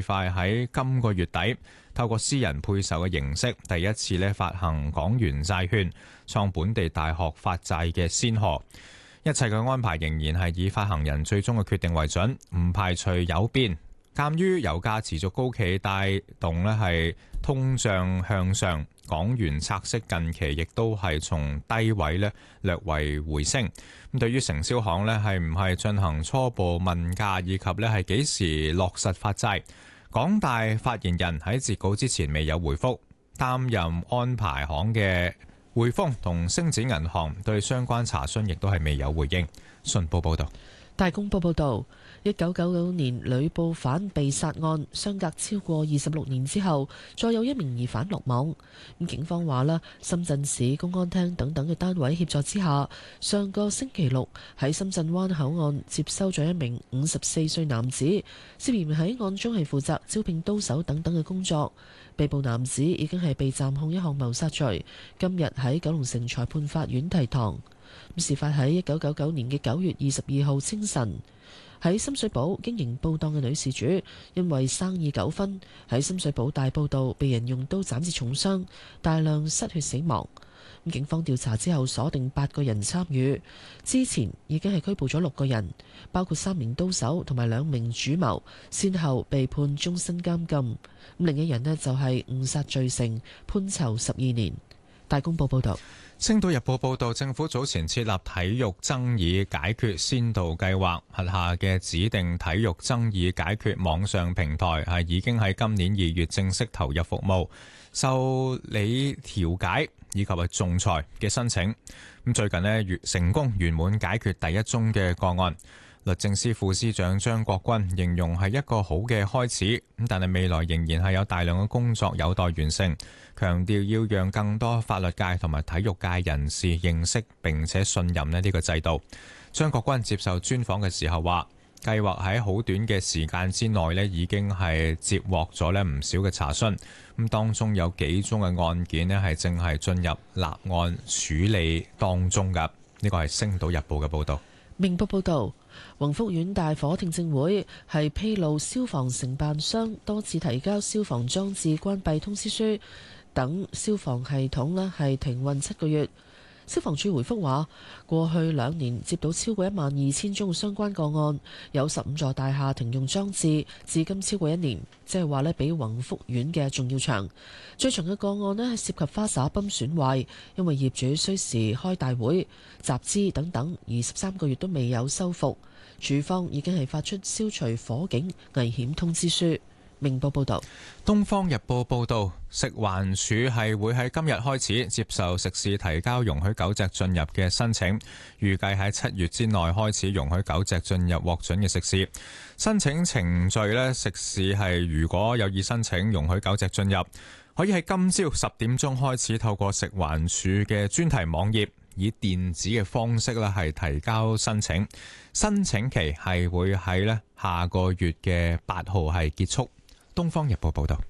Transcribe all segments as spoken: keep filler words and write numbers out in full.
快喺今個月底透過私人配售嘅形式，第一次咧發行港元債券，創本地大學發債嘅先河。一切嘅安排仍然係以發行人最終嘅決定為準，唔排除有變。鑑於油價持續高企，帶動咧係通脹向上，港元拆息近期亦都係從低位咧略為回升。咁對於承銷行咧係唔係進行初步問價，以及咧係幾時落實發債，港大發言人喺截稿之前未有回覆。擔任安排行嘅匯豐同星展銀行對相關查詢亦都係未有回應。信報報道。 大公報報導，一九九九年女捕犯被殺案，相隔超過二十六年之後，再有一名疑犯落網。咁警方話啦，深圳市公安廳等等嘅單位協助之下，上個星期六喺深圳灣口岸接收咗一名五十四歲男子，涉嫌喺案中係負責招聘刀手等等嘅工作。被捕男子已經係被暫控一項謀殺罪，今日喺九龍城裁判法院提堂。事發喺一九九九年嘅九月二十二號清晨，喺深水埗經營報檔嘅女事主，因為生意糾紛喺深水埗大埔道被人用刀斬至重傷，大量失血死亡。警方調查之後鎖定八個人參與，之前已經係拘捕咗六個人，包括三名刀手同埋兩名主謀，先後被判終身監禁。另一人呢就係誤殺罪成，判囚十二年。大公報報道。 星島日報報道，政府早前設立體育爭議解決先導計劃，轄下嘅指定體育爭議解決網上平台係已經喺今年二月正式投入服務，受理調解以及係仲裁嘅申請。咁最近呢，成功圓滿解決第一宗嘅個案。律政司副司長張國軍形容係一個好嘅開始，咁但係未來仍然係有大量嘅工作有待完成，強調要讓更多法律界同埋體育界人士認識並且信任呢個制度。張國軍接受專訪嘅時候話，計劃喺好短嘅時間之內呢已經係接獲咗呢唔少嘅查詢，咁當中有幾宗嘅案件呢係正係進入立案處理當中㗎。呢個係星島日報嘅報導。 明報報導，宏福苑大火聽證會係披露消防承辦商多次提交消防裝置關閉通知書等消防系統呢係停運七個月。消防處回覆話，過去兩年接到超過一萬二千宗嘅相關個案，有十五座大廈停用裝置，至今超過一年，即係話呢比宏福苑嘅仲要長。最長嘅個案呢係涉及花灑泵損壞，因為業主需時開大會、集資等等，而十三個月都未有修復。處方已經係發出消除火警危險通知書。明報報道。 東方日報報道，食環署係會喺今日開始接受食肆提交容許狗隻進入嘅申請，預計喺七月之內開始容許狗隻進入獲准嘅食肆。申請程序呢，食肆係如果有意申請容許狗隻進入，可以喺今朝十點鐘開始透過食環署嘅專題網頁以電子嘅方式呢係提交申請，申請期係會喺呢下個月嘅八號係結束。東方日報報道。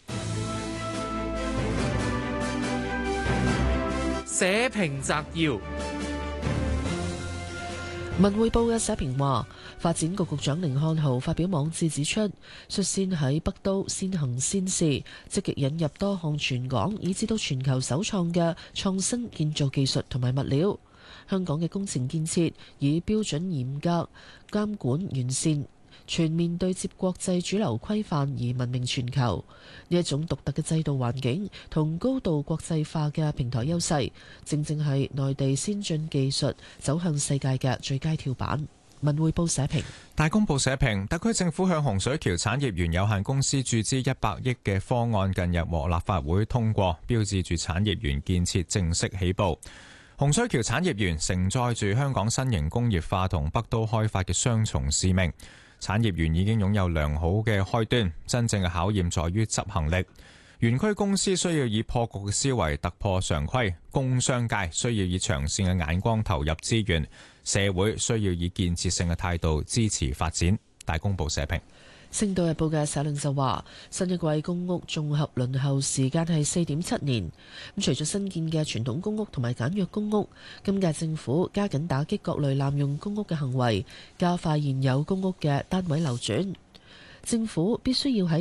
社評摘要。 文匯報嘅社評話，發展局局長甯漢豪發表網誌指出，率先喺北都先行先試，積極引入多項全港以至到全球首創嘅創新建造技術同埋物料。香港嘅工程建設以標準嚴格、監管完善、全面對接國際主流規範而聞名全球。呢一種獨特嘅制度環境同高度國際化嘅平台優勢，正正係內地先進技術走向世界嘅最佳跳板。文匯報社評。 大公報社評，特區政府向洪水橋產業園有限公司注資一百億嘅方案近日獲立法會通過，標誌住產業園建設正式起步。洪水橋產業園承載住香港新型工業化同北都開發嘅雙重使命。產業園已經擁有良好嘅開端，真正嘅考驗在於執行力。園區公司需要以破局嘅思維突破常規，工商界需要以長線嘅眼光投入資源，社會需要以建設性嘅態度支持發展。大公報社評。 星島日報嘅社論就話，新一季公屋綜合輪候時間係四點七年。咁除咗新建嘅傳統公屋同埋簡約公屋，今屆政府加緊打擊各類濫用公屋嘅行為，加快現有公屋嘅單位流轉。政府必須要喺